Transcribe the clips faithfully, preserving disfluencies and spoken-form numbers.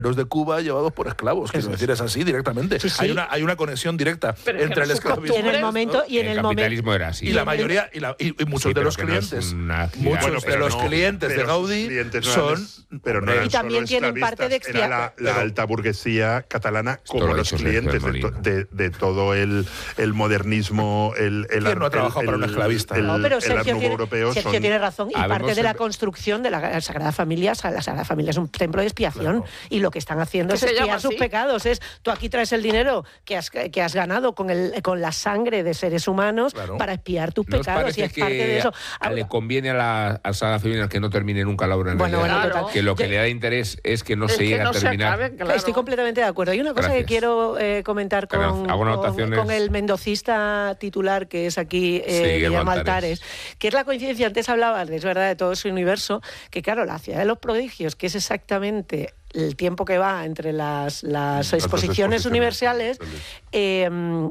los de Cuba llevados por esclavos, quiero decir, es así directamente. Sí, sí. Hay una hay una conexión directa pero entre el esclavismo en el momento ¿no? y en el, el capitalismo momento, era así. Y la mayoría y, la, y, y muchos sí, de los clientes, no muchos bueno, de los no, clientes de Gaudí clientes no son pero no y también tienen parte de era la, la alta burguesía catalana como los clientes de, to, de, de todo el, el modernismo, el el ¿Quién no ha trabajado el, para un esclavista? El, no, pero Sergio, tiene, europeo Sergio son, tiene razón y parte de la construcción de la Sagrada Familia, la Sagrada Familia es un templo de expiación, claro. Y lo que están haciendo es expiar sus pecados. Es tú aquí traes el dinero que has, que has ganado con, el, con la sangre de seres humanos, claro, para expiar tus pecados. Y es parte de eso. A, le conviene a la, a la Sagrada Familia que no termine nunca la obra en bueno, realidad. Bueno, que lo que Yo, le da interés es que no es se llegue no a terminar. Acabe, claro. Estoy completamente de acuerdo. Hay una cosa Gracias. que quiero eh, comentar con, con, con el mendocista titular que es aquí, eh, sí, Guillermo Altares, que es la coincidencia. Antes hablabas, es verdad, de todo ese universo, que claro, la Ciudad de los Prodigios, que es exactamente el tiempo que va entre las, las exposiciones, exposiciones universales, eh,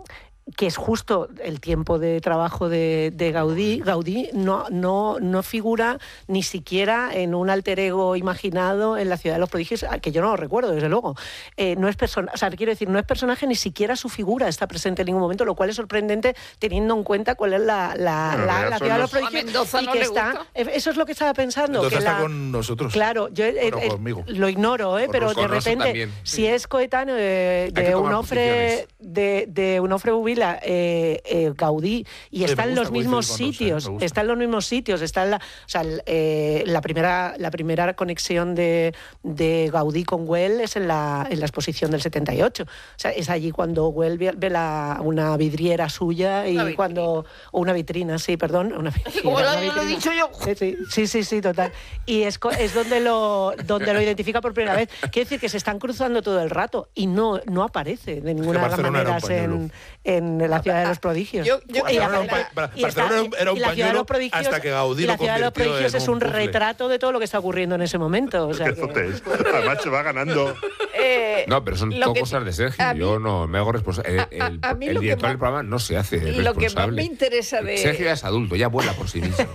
que es justo el tiempo de trabajo de, de Gaudí, Gaudí no, no, no figura ni siquiera en un alter ego imaginado en la Ciudad de los Prodigios, que yo no lo recuerdo, desde luego. Eh, no es persona, o sea, quiero decir, no es personaje, ni siquiera su figura está presente en ningún momento, lo cual es sorprendente teniendo en cuenta cuál es la, la, bueno, la, la Ciudad de los Prodigios. A Mendoza y no que le está, gusta. Eso es lo que estaba pensando. Mendoza que está la, con nosotros. Claro, yo eh, bueno, eh, conmigo. lo ignoro, eh, pero de repente, si es coetáneo de, de Onofre de, de Onofre Bubila, eh, Eh, Gaudí y está en los mismos sitios, eh, está en los mismos sitios, está en la, o sea, eh, la primera la primera conexión de, de Gaudí con Güell es en la en la exposición del setenta y ocho, o sea, es allí cuando Güell ve, ve la, una vidriera suya y una cuando o una vitrina, sí, perdón, una vitrina, como una lo, lo he dicho yo. Sí, sí, sí, sí, total. Y es es donde lo donde lo identifica por primera vez. Quiere decir que se están cruzando todo el rato y no no aparece de ninguna de las maneras en, en la Ciudad de los Prodigios. Yo, yo, y, era un, pa, y, está, era un, era un y la Ciudad de los Prodigios, hasta que Gaudí la Ciudad de los Prodigios es un, un retrato de todo lo que está ocurriendo en ese momento. O sea que... Además se va ganando. Eh, no, pero son todo cosas de Sergio. Yo mí, no me hago responsable. El, el, a, a el director del programa no se hace responsable. Lo que más me interesa de... Sergio ya es adulto, ya vuela por sí mismo.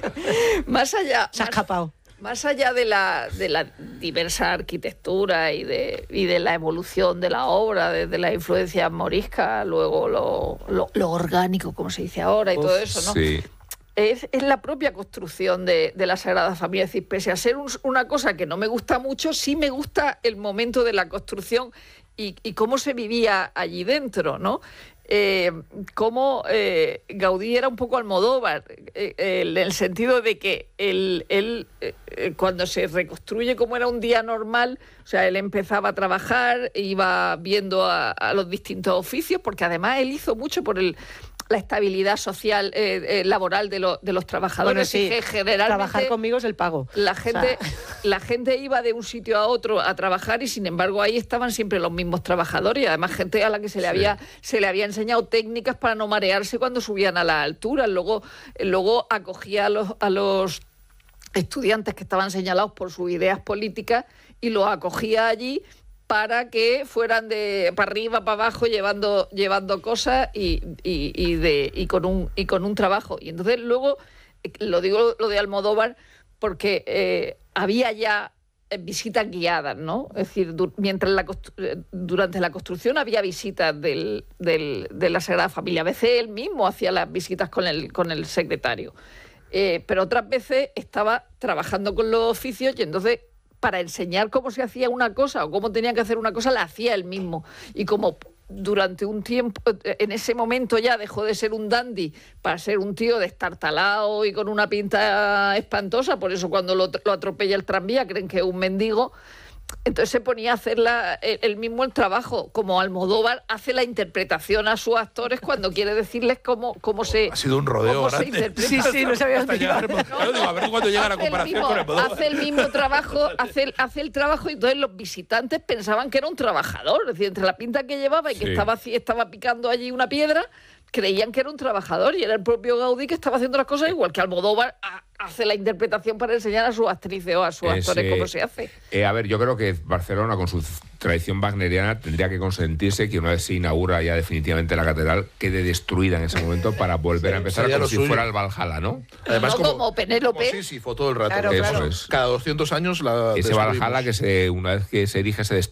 Más allá... Se ha escapado. Más allá de la, de la diversa arquitectura y de, y de la evolución de la obra, desde la influencia morisca, luego lo, lo, lo orgánico, como se dice ahora, y Uf, todo eso, ¿no? Sí. Es, es la propia construcción de, de la Sagrada Familia. Es decir, pese a ser un, una cosa que no me gusta mucho, sí me gusta el momento de la construcción y, y cómo se vivía allí dentro, ¿no? Eh, cómo eh, Gaudí era un poco Almodóvar, eh, eh, en el sentido de que él, él eh, cuando se reconstruye como era un día normal, o sea, él empezaba a trabajar, iba viendo a, a los distintos oficios, porque además él hizo mucho por el la estabilidad social, eh, eh, laboral de, lo, de los trabajadores. Bueno, sí, y que generalmente trabajar conmigo es el pago. La gente, o sea... la gente iba de un sitio a otro a trabajar y sin embargo ahí estaban siempre los mismos trabajadores y además gente a la que se le sí. había se le había enseñado técnicas para no marearse cuando subían a la altura. Luego, luego acogía a los, a los estudiantes que estaban señalados por sus ideas políticas y los acogía allí para que fueran de para arriba, para abajo, llevando llevando cosas y, y, y, de, y, con un, y con un trabajo. Y entonces luego, lo digo lo de Almodóvar, porque eh, había ya visitas guiadas, ¿no? Es decir, du- mientras la constru- durante la construcción había visitas del, del, de la Sagrada Familia. A veces él mismo hacía las visitas con el, con el secretario. Eh, pero otras veces estaba trabajando con los oficios y entonces para enseñar cómo se hacía una cosa o cómo tenía que hacer una cosa, la hacía él mismo. Y como durante un tiempo, en ese momento ya dejó de ser un dandy para ser un tío destartalado y con una pinta espantosa, por eso cuando lo, lo atropella el tranvía creen que es un mendigo. Entonces se ponía a hacer la, el, el mismo el trabajo, como Almodóvar hace la interpretación a sus actores cuando quiere decirles cómo, cómo se ha sido un rodeo grande. Sí, sí, no sabía dónde iba. No, digo, a ver cuándo llega la comparación mismo, con Almodóvar. Hace el mismo trabajo, hace el, hace el trabajo y entonces los visitantes pensaban que era un trabajador, es decir, entre la pinta que llevaba y que sí. estaba, estaba picando allí una piedra, creían que era un trabajador y era el propio Gaudí que estaba haciendo las cosas igual que Almodóvar a, hace la interpretación para enseñar a sus actrices o a sus Ese, actores cómo se hace. Eh, a ver, yo creo que Barcelona, con su tradición wagneriana, tendría que consentirse que una vez se inaugura ya definitivamente la catedral, quede destruida en ese momento para volver sí, a empezar como si suyo. fuera el Valhalla, ¿no? Además, no como, como Penélope. Como Sísifo todo el rato. Claro, Eso claro. es. Cada doscientos años la ese Valhalla que se, una vez que se erige se destruye.